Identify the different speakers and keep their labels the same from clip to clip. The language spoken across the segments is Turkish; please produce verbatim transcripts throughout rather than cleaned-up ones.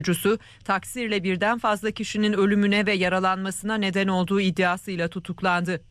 Speaker 1: Sürücüsü taksirle birden fazla kişinin ölümüne ve yaralanmasına neden olduğu iddiasıyla tutuklandı.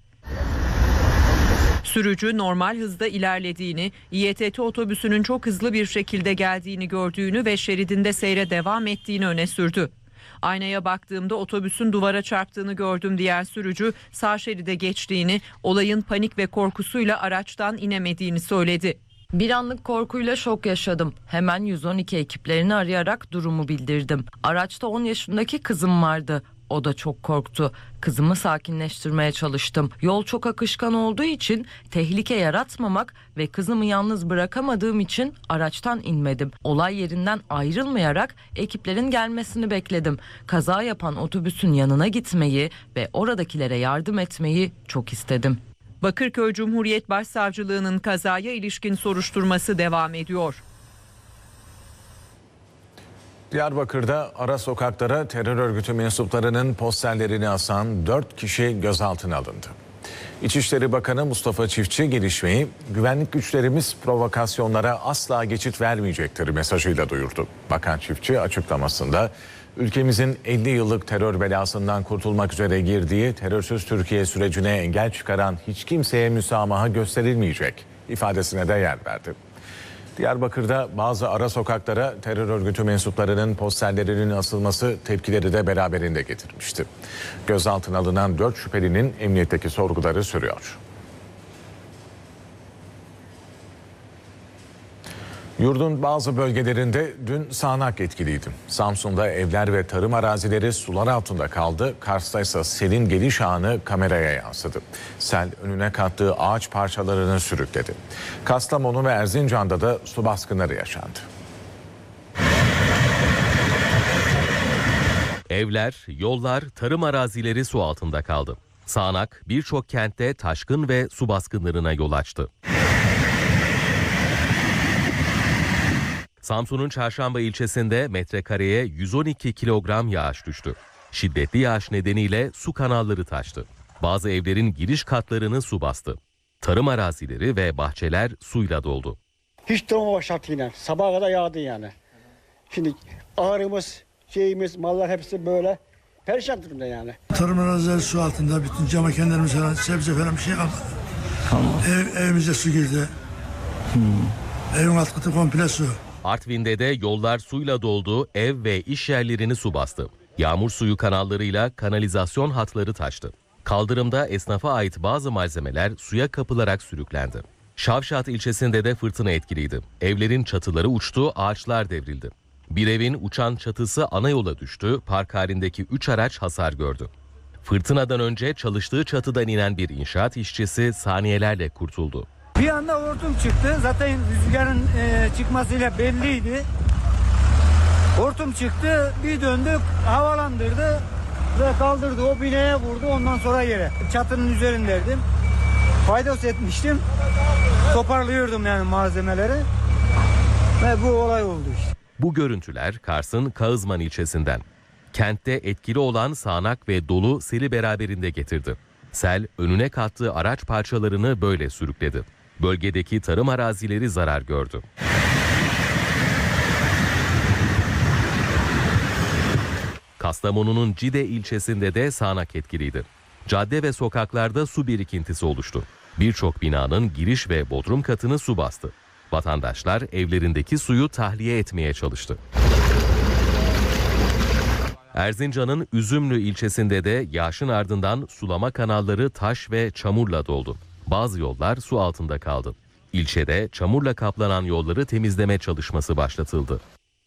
Speaker 1: Sürücü normal hızda ilerlediğini, İETT otobüsünün çok hızlı bir şekilde geldiğini gördüğünü ve şeridinde seyre devam ettiğini öne sürdü. Aynaya baktığımda otobüsün duvara çarptığını gördüm diyen sürücü sağ şeride geçtiğini, olayın panik ve korkusuyla araçtan inemediğini söyledi.
Speaker 2: Bir anlık korkuyla şok yaşadım. Hemen yüz on iki ekiplerini arayarak durumu bildirdim. Araçta on yaşındaki kızım vardı. O da çok korktu. Kızımı sakinleştirmeye çalıştım. Yol çok akışkan olduğu için tehlike yaratmamak ve kızımı yalnız bırakamadığım için araçtan inmedim. Olay yerinden ayrılmayarak ekiplerin gelmesini bekledim. Kaza yapan otobüsün yanına gitmeyi ve oradakilere yardım etmeyi çok istedim.
Speaker 1: Bakırköy Cumhuriyet Başsavcılığı'nın kazaya ilişkin soruşturması devam ediyor.
Speaker 3: Diyarbakır'da ara sokaklara terör örgütü mensuplarının posterlerini asan dört kişi gözaltına alındı. İçişleri Bakanı Mustafa Çiftçi gelişmeyi güvenlik güçlerimiz provokasyonlara asla geçit vermeyecektir mesajıyla duyurdu. Bakan Çiftçi açıklamasında ülkemizin elli yıllık terör belasından kurtulmak üzere girdiği terörsüz Türkiye sürecine engel çıkaran hiç kimseye müsamaha gösterilmeyecek ifadesine de yer verdi. Diyarbakır'da bazı ara sokaklara terör örgütü mensuplarının posterlerinin asılması tepkileri de beraberinde getirmişti. Gözaltına alınan dört şüphelinin emniyetteki sorguları sürüyor. Yurdun bazı bölgelerinde dün sağanak etkiliydi. Samsun'da evler ve tarım arazileri sular altında kaldı. Kars'ta ise selin geliş anı kameraya yansıdı. Sel önüne kattığı ağaç parçalarını sürükledi. Kastamonu ve Erzincan'da da su baskınları yaşandı.
Speaker 4: Evler, yollar, tarım arazileri su altında kaldı. Sağanak birçok kentte taşkın ve su baskınlarına yol açtı. Samsun'un Çarşamba ilçesinde metrekareye yüz on iki kilogram yağış düştü. Şiddetli yağış nedeniyle su kanalları taştı. Bazı evlerin giriş katlarını su bastı. Tarım arazileri ve bahçeler suyla doldu.
Speaker 5: Hiç durma şartıyla sabaha kadar yağdı yani. Şimdi ağrımız, şeyimiz, mallar hepsi böyle perişan durumda yani.
Speaker 6: Tarım arazileri su altında, bütün cam mekanlarımız falan, sebze falan bir şey kalmadı. Tamam. Ev, evimize su girdi. Hmm. Evin alt katı komple su.
Speaker 4: Artvin'de de yollar suyla doldu, ev ve iş yerlerini su bastı. Yağmur suyu kanallarıyla kanalizasyon hatları taştı. Kaldırımda esnafa ait bazı malzemeler suya kapılarak sürüklendi. Şavşat ilçesinde de fırtına etkiliydi. Evlerin çatıları uçtu, ağaçlar devrildi. Bir evin uçan çatısı ana yola düştü, park halindeki üç araç hasar gördü. Fırtınadan önce çalıştığı çatıdan inen bir inşaat işçisi saniyelerle kurtuldu.
Speaker 7: Bir anda hortum çıktı. Zaten rüzgarın e, çıkmasıyla belliydi. Hortum çıktı, bir döndük, havalandırdı ve kaldırdı. O binaya vurdu, ondan sonra yere. Çatının üzerindeydim. Faydos etmiştim. Toparlıyordum yani malzemeleri. Ve bu olay oldu işte.
Speaker 4: Bu görüntüler Kars'ın Kağızman ilçesinden. Kentte etkili olan sağanak ve dolu seli beraberinde getirdi. Sel önüne kattığı araç parçalarını böyle sürükledi. Bölgedeki tarım arazileri zarar gördü. Kastamonu'nun Cide ilçesinde de sağanak etkiliydi. Cadde ve sokaklarda su birikintisi oluştu. Birçok binanın giriş ve bodrum katını su bastı. Vatandaşlar evlerindeki suyu tahliye etmeye çalıştı. Erzincan'ın Üzümlü ilçesinde de yağışın ardından sulama kanalları taş ve çamurla doldu. Bazı yollar su altında kaldı. İlçede çamurla kaplanan yolları temizleme çalışması başlatıldı.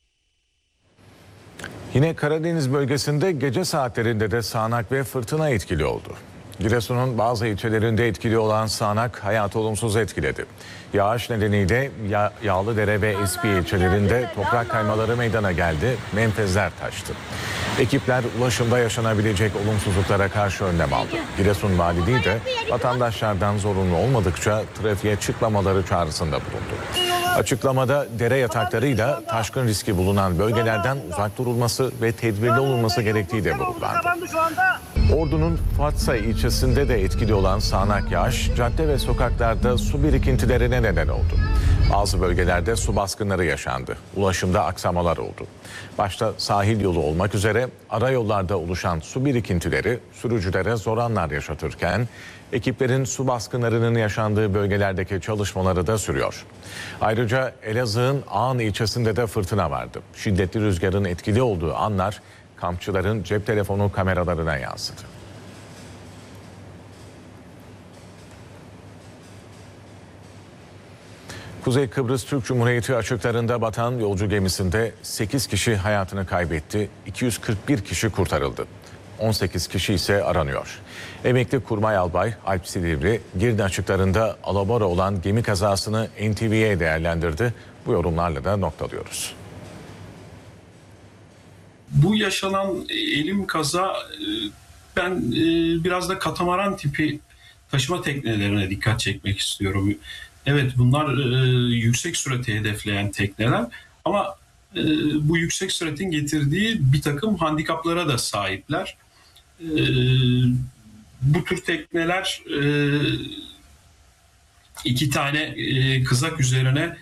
Speaker 3: Yine Karadeniz bölgesinde gece saatlerinde de sağanak ve fırtına etkili oldu. Giresun'un bazı ilçelerinde etkili olan sağanak hayatı olumsuz etkiledi. Yağış nedeniyle ya Yağlıdere ve Espiye ilçelerinde toprak kaymaları meydana geldi, menfezler taştı. Ekipler ulaşımda yaşanabilecek olumsuzluklara karşı önlem aldı. Giresun Valiliği de vatandaşlardan zorunlu olmadıkça trafiğe çıkmamaları çağrısında bulundu. Açıklamada dere yataklarıyla taşkın riski bulunan bölgelerden uzak durulması ve tedbirli olunması gerektiği de vurgulandı. Ordu'nun Fatsa ilçesinde de etkili olan sağanak yağış cadde ve sokaklarda su birikintilerine neden oldu. Bazı bölgelerde su baskınları yaşandı. Ulaşımda aksamalar oldu. Başta sahil yolu olmak üzere ara yollarda oluşan su birikintileri sürücülere zor anlar yaşatırken ekiplerin su baskınlarının yaşandığı bölgelerdeki çalışmaları da sürüyor. Ayrıca Elazığ'ın Ağan ilçesinde de fırtına vardı. Şiddetli rüzgarın etkili olduğu anlar kampçıların cep telefonu kameralarına yansıdı. Kuzey Kıbrıs Türk Cumhuriyeti açıklarında batan yolcu gemisinde sekiz kişi hayatını kaybetti, iki yüz kırk bir kişi kurtarıldı. on sekiz kişi ise aranıyor. Emekli Kurmay Albay Alp Silivri, Girne açıklarında alabora olan gemi kazasını N T V'ye değerlendirdi. Bu yorumlarla da noktalıyoruz.
Speaker 8: Bu yaşanan elim kaza, ben biraz da katamaran tipi taşıma teknelerine dikkat çekmek istiyorum. Evet, bunlar yüksek sürati hedefleyen tekneler ama bu yüksek süratin getirdiği bir takım handikaplara da sahipler. Bu tür tekneler iki tane kızak üzerine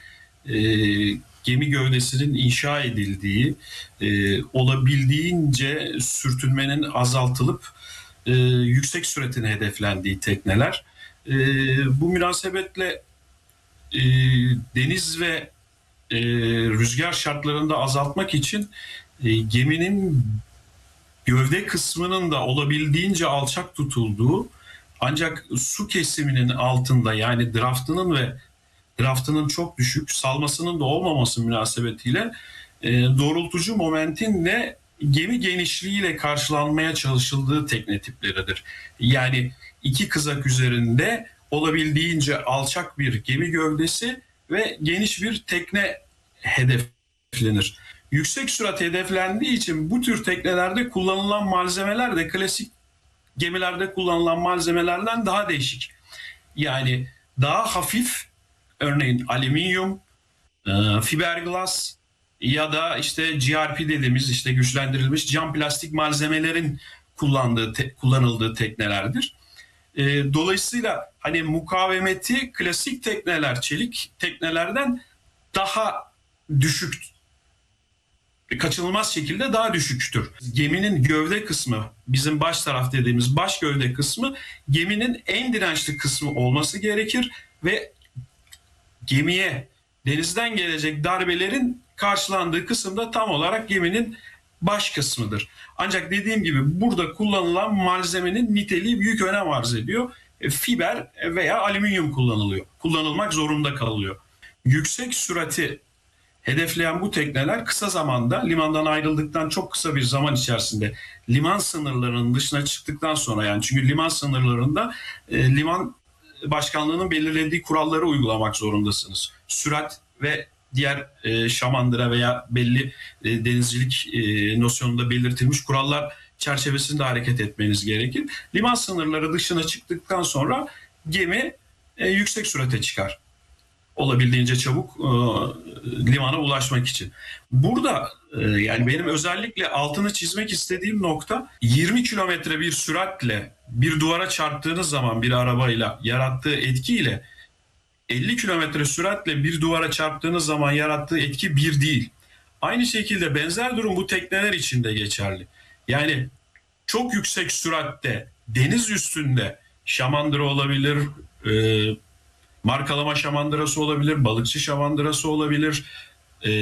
Speaker 8: gemi gövdesinin inşa edildiği, e, olabildiğince sürtünmenin azaltılıp e, yüksek süratin hedeflendiği tekneler. E, bu münasebetle e, deniz ve e, rüzgar şartlarını da azaltmak için e, geminin gövde kısmının da olabildiğince alçak tutulduğu, ancak su kesiminin altında, yani draftının ve draftının çok düşük, salmasının da olmaması münasebetiyle e, doğrultucu momentinle gemi genişliğiyle karşılanmaya çalışıldığı tekne tipleridir. Yani iki kızak üzerinde olabildiğince alçak bir gemi gövdesi ve geniş bir tekne hedeflenir. Yüksek sürat hedeflendiği için bu tür teknelerde kullanılan malzemeler de klasik gemilerde kullanılan malzemelerden daha değişik. Yani daha hafif, örneğin alüminyum, fiberglass ya da işte G R P dediğimiz işte güçlendirilmiş cam plastik malzemelerin kullandığı te, kullanıldığı teknelerdir. E, dolayısıyla hani mukavemeti klasik tekneler, çelik teknelerden daha düşük, kaçınılmaz şekilde daha düşüktür. Geminin gövde kısmı, bizim baş taraf dediğimiz baş gövde kısmı geminin en dirençli kısmı olması gerekir ve gemiye denizden gelecek darbelerin karşılandığı kısımda tam olarak geminin baş kısmıdır. Ancak dediğim gibi burada kullanılan malzemenin niteliği büyük önem arz ediyor. E, fiber veya alüminyum kullanılıyor. Kullanılmak zorunda kalıyor. Yüksek sürati hedefleyen bu tekneler kısa zamanda limandan ayrıldıktan çok kısa bir zaman içerisinde liman sınırlarının dışına çıktıktan sonra, yani çünkü liman sınırlarında e, liman başkanlığının belirlediği kuralları uygulamak zorundasınız. Sürat ve diğer e, şamandıra veya belli e, denizcilik e, nosyonunda belirtilmiş kurallar çerçevesinde hareket etmeniz gerekir. Liman sınırları dışına çıktıktan sonra gemi e, yüksek sürate çıkar. Olabildiğince çabuk e, limana ulaşmak için. Burada e, yani benim özellikle altını çizmek istediğim nokta, yirmi kilometre bir süratle bir duvara çarptığınız zaman bir arabayla yarattığı etkiyle elli kilometre süratle bir duvara çarptığınız zaman yarattığı etki bir değil. Aynı şekilde benzer durum bu tekneler için de geçerli. Yani çok yüksek süratte deniz üstünde şamandıra olabilir, e, markalama şamandırası olabilir, balıkçı şamandırası olabilir, e,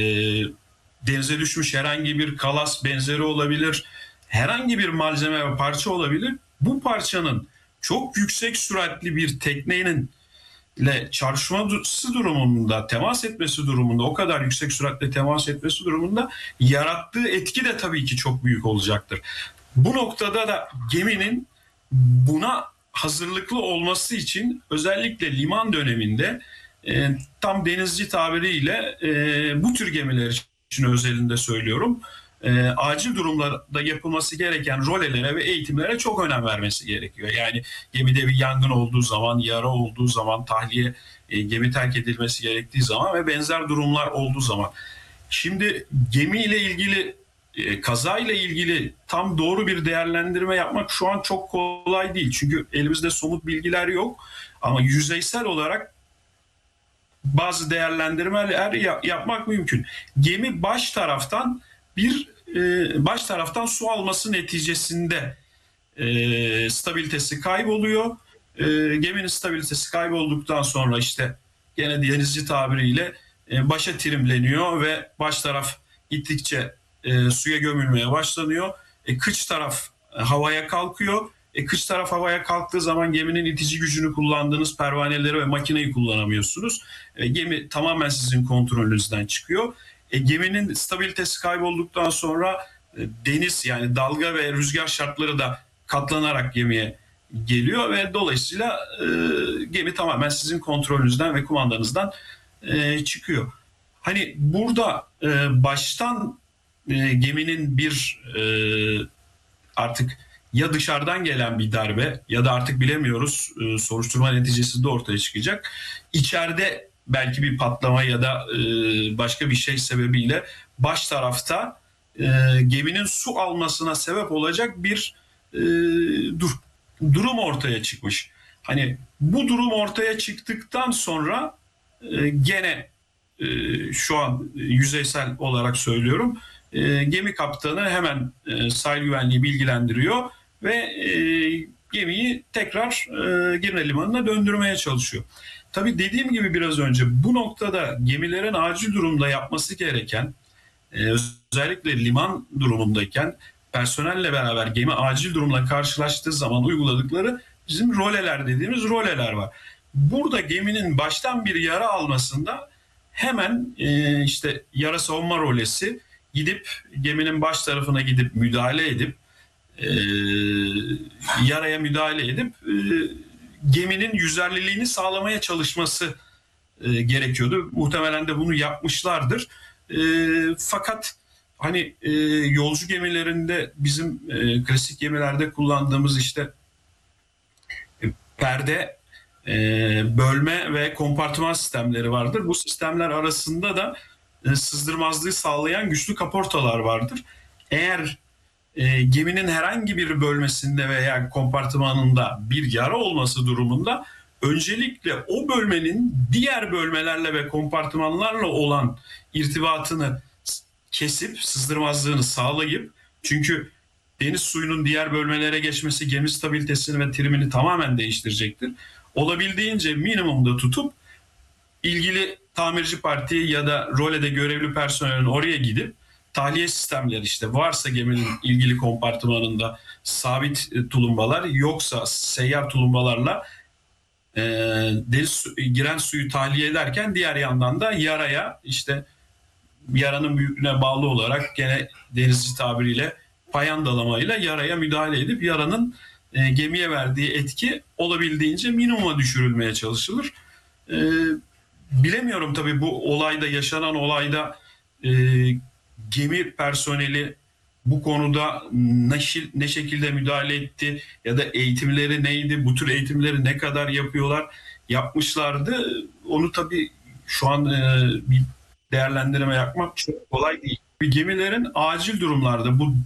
Speaker 8: denize düşmüş herhangi bir kalas benzeri olabilir, herhangi bir malzeme ve parça olabilir. Bu parçanın çok yüksek süratli bir teknenin ile çarpışması durumunda, temas etmesi durumunda, o kadar yüksek süratle temas etmesi durumunda yarattığı etki de tabii ki çok büyük olacaktır. Bu noktada da geminin buna hazırlıklı olması için özellikle liman döneminde e, tam denizci tabiriyle e, bu tür gemiler için özelinde söylüyorum, e, acil durumlarda yapılması gereken rolelere ve eğitimlere çok önem vermesi gerekiyor. Yani gemide bir yangın olduğu zaman, yara olduğu zaman, tahliye, e, gemi terk edilmesi gerektiği zaman ve benzer durumlar olduğu zaman. Şimdi gemiyle ilgili e, kazayla ilgili tam doğru bir değerlendirme yapmak şu an çok kolay değil. Çünkü elimizde somut bilgiler yok. Ama yüzeysel olarak bazı değerlendirmeler yapmak mümkün. Gemi baş taraftan bir e, baş taraftan su alması neticesinde e, stabilitesi kayboluyor. E, geminin stabilitesi kaybolduktan sonra işte gene denizci tabiriyle e, başa trimleniyor ve baş taraf gittikçe e, suya gömülmeye başlanıyor. E, kıç taraf e, havaya kalkıyor. E, kıç taraf havaya kalktığı zaman geminin itici gücünü kullandığınız pervaneleri ve makineyi kullanamıyorsunuz. E, gemi tamamen sizin kontrolünüzden çıkıyor. E, geminin stabilitesi kaybolduktan sonra e, deniz yani dalga ve rüzgar şartları da katlanarak gemiye geliyor ve dolayısıyla e, gemi tamamen sizin kontrolünüzden ve kumandanızdan e, çıkıyor. Hani burada e, baştan e, geminin bir e, artık ya dışarıdan gelen bir darbe ya da artık bilemiyoruz e, soruşturma neticesinde ortaya çıkacak. İçeride belki bir patlama ya da e, başka bir şey sebebiyle baş tarafta e, geminin su almasına sebep olacak bir e, dur, durum ortaya çıkmış. Hani bu durum ortaya çıktıktan sonra e, gene e, şu an yüzeysel olarak söylüyorum e, gemi kaptanı hemen e, sahil güvenliği bilgilendiriyor ve e, gemiyi tekrar e, Girne Limanı'na döndürmeye çalışıyor. Tabii dediğim gibi biraz önce bu noktada gemilerin acil durumda yapması gereken e, özellikle liman durumundayken personelle beraber gemi acil durumla karşılaştığı zaman uyguladıkları bizim roleler dediğimiz roleler var. Burada geminin baştan bir yara almasında hemen e, işte yara savunma rolesi gidip geminin baş tarafına gidip müdahale edip e, yaraya müdahale edip e, geminin yüzerliliğini sağlamaya çalışması e, gerekiyordu. Muhtemelen de bunu yapmışlardır. E, fakat hani e, yolcu gemilerinde bizim e, klasik gemilerde kullandığımız işte e, perde, e, bölme ve kompartıman sistemleri vardır. Bu sistemler arasında da e, sızdırmazlığı sağlayan güçlü kaportalar vardır. Eğer e, geminin herhangi bir bölmesinde veya kompartımanında bir yara olması durumunda öncelikle o bölmenin diğer bölmelerle ve kompartımanlarla olan irtibatını kesip sızdırmazlığını sağlayıp, çünkü deniz suyunun diğer bölmelere geçmesi gemi stabilitesini ve trimini tamamen değiştirecektir. Olabildiğince minimumda tutup ilgili tamirci partiye ya da rolede görevli personelin oraya gidip tahliye sistemleri işte varsa geminin ilgili kompartımanında sabit tulumbalar yoksa seyyar tulumbalarla e, deniz su, giren suyu tahliye ederken diğer yandan da yaraya işte yaranın büyüklüğüne bağlı olarak gene denizci tabiriyle payandalamayla yaraya müdahale edip yaranın e, gemiye verdiği etki olabildiğince minimuma düşürülmeye çalışılır. E, bilemiyorum tabii bu olayda yaşanan olayda e, gemi personeli bu konuda ne, ne şekilde müdahale etti ya da eğitimleri neydi, bu tür eğitimleri ne kadar yapıyorlar, yapmışlardı. Onu tabii şu an e, bir değerlendirme yapmak çok kolay değil. Bir gemilerin acil durumlarda bu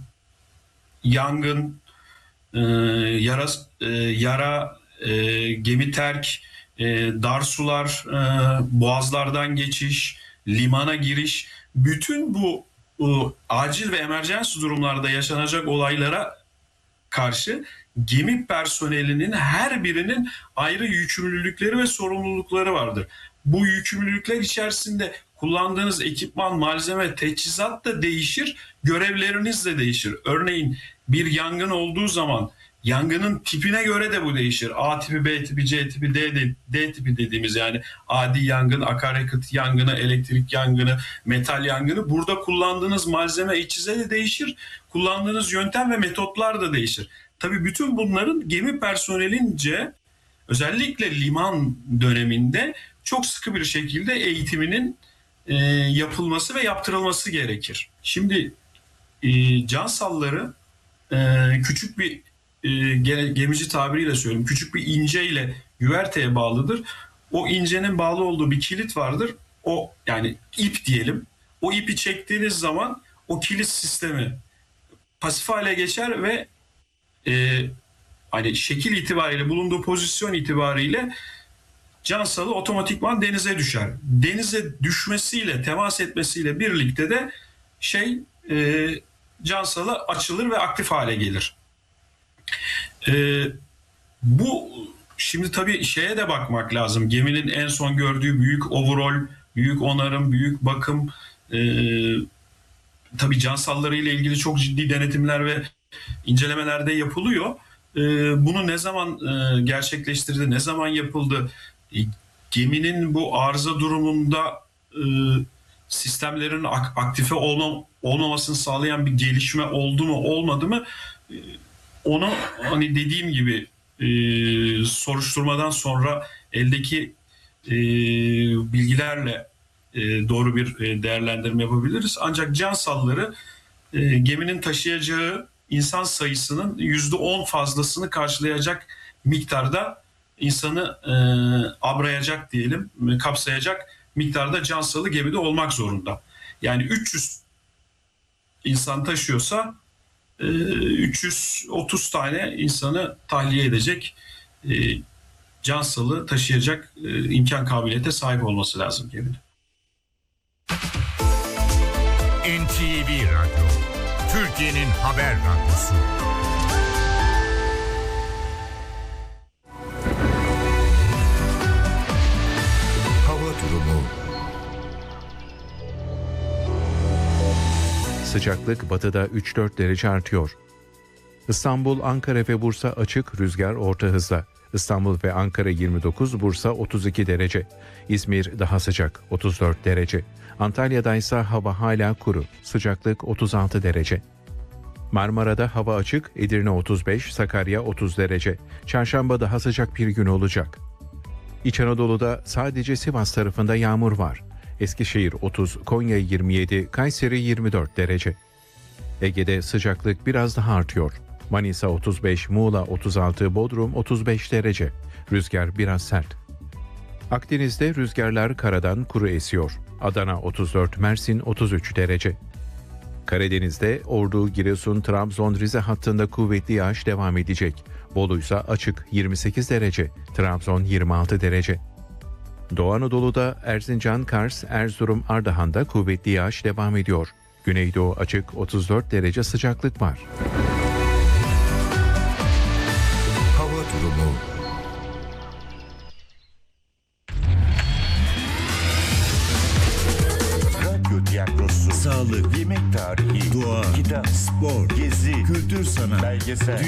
Speaker 8: yangın, e, yara, e, yara e, gemi terk, e, dar sular, e, boğazlardan geçiş, limana giriş, bütün bu e, acil ve emergency durumlarda yaşanacak olaylara karşı gemi personelinin her birinin ayrı yükümlülükleri ve sorumlulukları vardır. Bu yükümlülükler içerisinde kullandığınız ekipman, malzeme, teçhizat da değişir, görevleriniz de değişir. Örneğin bir yangın olduğu zaman yangının tipine göre de bu değişir. A tipi, B tipi, C tipi, D, D tipi dediğimiz yani adi yangın, akaryakıt yangını, elektrik yangını, metal yangını. Burada kullandığınız malzeme, içize de değişir. Kullandığınız yöntem ve metotlar da değişir. Tabii bütün bunların gemi personelince özellikle liman döneminde çok sıkı bir şekilde eğitiminin e, yapılması ve yaptırılması gerekir. Şimdi e, can salları e, küçük bir e, gemici tabiriyle söyleyeyim, küçük bir inceyle güverteye bağlıdır. O incenin bağlı olduğu bir kilit vardır. O yani ip diyelim. O ipi çektiğiniz zaman o kilit sistemi pasif hale geçer ve e, hani şekil itibariyle, bulunduğu pozisyon itibariyle cansalı otomatikman denize düşer. Denize düşmesiyle, temas etmesiyle birlikte de şey e, cansalı açılır ve aktif hale gelir. E, bu şimdi tabii şeye de bakmak lazım. Geminin en son gördüğü büyük overall, büyük onarım, büyük bakım, e, tabii cansalları ile ilgili çok ciddi denetimler ve incelemeler de yapılıyor. E, bunu ne zaman e, gerçekleştirdi, ne zaman yapıldı? E, geminin bu arıza durumunda e, sistemlerin ak- aktife olma, olmamasını sağlayan bir gelişme oldu mu, olmadı mı? E, onu hani dediğim gibi e, soruşturmadan sonra eldeki e, bilgilerle e, doğru bir e, değerlendirme yapabiliriz. Ancak cansalları e, geminin taşıyacağı insan sayısının yüzde on fazlasını karşılayacak miktarda, insanı e, abrayacak diyelim, kapsayacak miktarda cansalı gemide olmak zorunda. Yani üç yüz insan taşıyorsa e, üç yüz otuz tane insanı tahliye edecek, e, cansalı taşıyacak e, imkan kabiliyete sahip olması lazım gemide.
Speaker 9: N T V Radyo, Türkiye'nin haber radyosu. Hava durumu.
Speaker 10: Sıcaklık batıda üç dört derece artıyor. İstanbul, Ankara ve Bursa açık, rüzgar orta hızla. İstanbul ve Ankara yirmi dokuz, Bursa otuz iki derece. İzmir daha sıcak, otuz dört derece. Antalya'da ise hava hala kuru, sıcaklık otuz altı derece. Marmara'da hava açık, Edirne otuz beş, Sakarya otuz derece. Çarşamba daha sıcak bir gün olacak. İç Anadolu'da sadece Sivas tarafında yağmur var. Eskişehir otuz, Konya yirmi yedi, Kayseri yirmi dört derece. Ege'de sıcaklık biraz daha artıyor. Manisa otuz beş, Muğla otuz altı, Bodrum otuz beş derece. Rüzgar biraz sert. Akdeniz'de rüzgarlar karadan kuru esiyor. Adana otuz dört, Mersin otuz üç derece. Karadeniz'de Ordu, Giresun, Trabzon, Rize hattında kuvvetli yağış devam edecek. Bolu ise açık, yirmi sekiz derece. Trabzon yirmi altı derece. Doğu Anadolu'da Erzincan, Kars, Erzurum, Ardahan'da kuvvetli yağış devam ediyor. Güneydoğu açık, otuz dört derece sıcaklık var.
Speaker 9: Hava durumu. Radyo tiyatrosu, sağlık, yemek tarihi, doğa, kitap, spor, gezi, kültür sanat, belgesel,